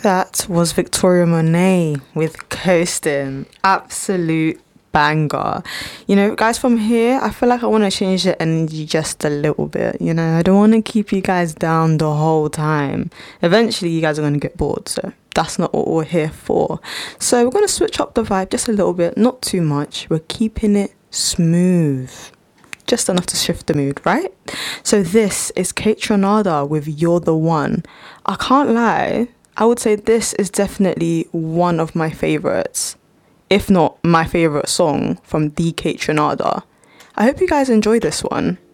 That was Victoria Monet with Coastin'. Absolute banger. You know, guys, from here, I feel like I want to change the energy just a little bit. You know, I don't want to keep you guys down the whole time. Eventually, you guys are going to get bored, so that's not what we're here for. So we're going to switch up the vibe just a little bit, not too much. We're keeping it smooth. Just enough to shift the mood, right? So this is Kate Tronada with You're the One. I can't lie, I would say this is definitely one of my favourites, if not my favourite song from the Kate Tronada. I hope you guys enjoy this one.